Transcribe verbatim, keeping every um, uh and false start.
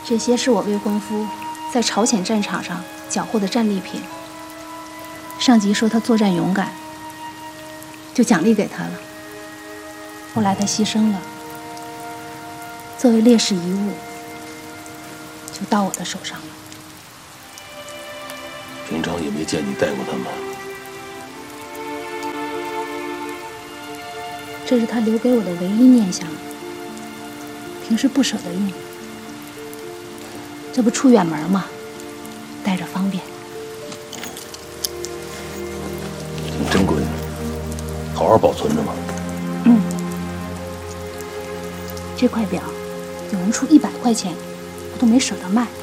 这些是我未婚夫在朝鲜战场上缴获的战利品。上级说他作战勇敢，就奖励给他了。后来他牺牲了，作为烈士遗物，就到我的手上了。 平常也没见你带过他们。 这是他留给我的唯一念想，平时不舍得用。这不出远门吗？带着方便。 挺珍贵的，好好保存着吧。 嗯。这块表有人出一百块钱，我都没舍得卖。